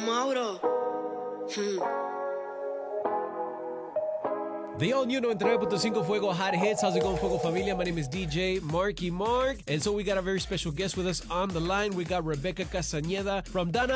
Mauro. The all new 99.5 Fuego Hot Hits. How's it going, Fuego Familia? My name is DJ Marky Mark. And so we got a very special guest with us on the line. We got Rebecca Castañeda from Donna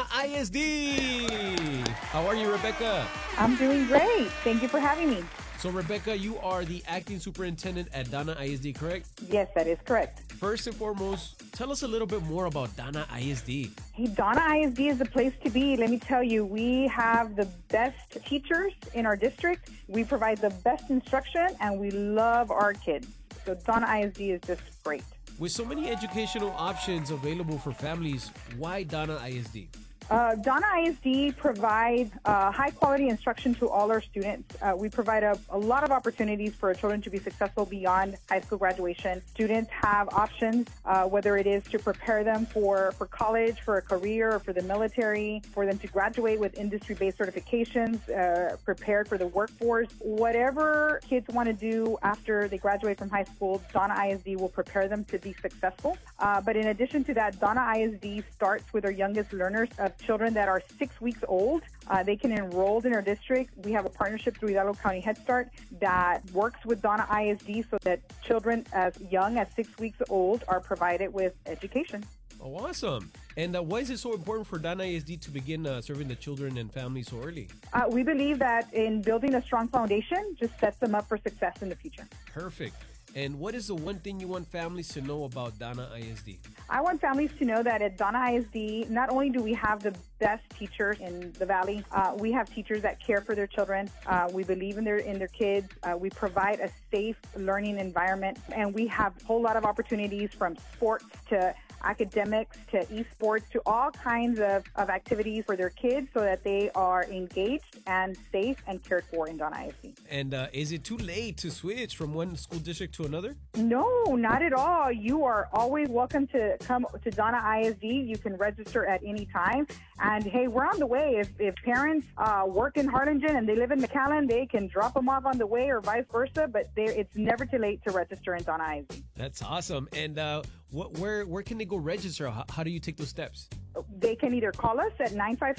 ISD. How are you, Rebecca? I'm doing great. Thank you for having me. So, Rebecca, you are the acting superintendent at Donna ISD, correct? Yes, that is correct. First and foremost, tell us a little bit more about Donna ISD. Hey, Donna ISD is the place to be. Let me tell you, we have the best teachers in our district. We provide the best instruction, and we love our kids. So Donna ISD is just great. With so many educational options available for families, why Donna ISD? Donna ISD provides high-quality instruction to all our students. We provide a lot of opportunities for our children to be successful beyond high school graduation. Students have options, whether it is to prepare them for college, for a career, or for the military, for them to graduate with industry-based certifications, prepared for the workforce. Whatever kids want to do after they graduate from high school, Donna ISD will prepare them to be successful. But in addition to that, Donna ISD starts with our youngest learners of children that are 6 weeks old. They can enroll in our district. We have a partnership through Hidalgo County Head Start that works with Donna ISD so that children as young as 6 weeks old are provided with education. Oh, awesome. And why is it so important for Donna ISD to begin serving the children and families so early? We believe that in building a strong foundation just sets them up for success in the future. Perfect. And what is the one thing you want families to know about Donna ISD? I want families to know that at Donna ISD, not only do we have the best teachers in the Valley, we have teachers that care for their children. We believe in their kids. We provide a safe learning environment, and we have a whole lot of opportunities from sports to academics to esports to all kinds of activities for their kids so that they are engaged and safe and cared for in Donna ISD. And is it too late to switch from one school district to another? No, not at all. You are always welcome to come to Donna ISD. You can register at any time. And hey, we're on the way. If parents work in Harlingen and they live in McAllen, they can drop them off on the way or vice versa. But it's never too late to register in Donna ISD. That's awesome. And where can they go register? How do you take those steps? They can either call us at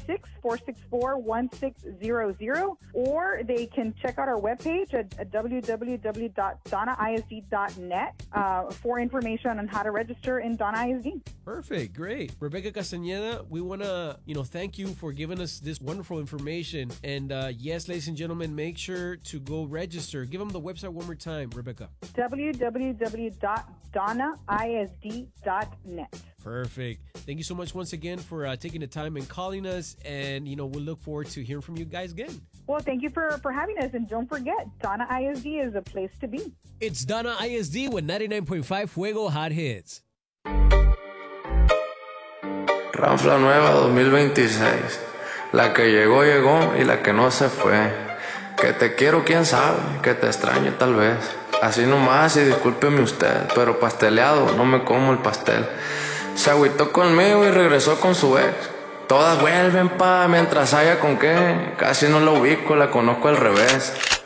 956-464-1600, or they can check out our webpage at www.donnaisd.net for information on how to register in Donna ISD. Perfect. Great. Rebecca Castañeda, we want to thank you for giving us this wonderful information. And yes, ladies and gentlemen, make sure to go register. Give them the website one more time, Rebecca. www.donnaisd.net. Perfect. Thank you so much once again for taking the time and calling us. And, we'll look forward to hearing from you guys again. Well, thank you for having us. And don't forget, Donna ISD is a place to be. It's Donna ISD with 99.5 Fuego Hot Hits. Ranfla nueva 2026. La que llegó, llegó y la que no se fue. Que te quiero, quién sabe, que te extrañe tal vez. Así nomás y discúlpeme usted, pero pasteleado no me como el pastel. Se agüitó conmigo y regresó con su ex. Todas vuelven mientras haya con qué. Casi no la ubico, la conozco al revés.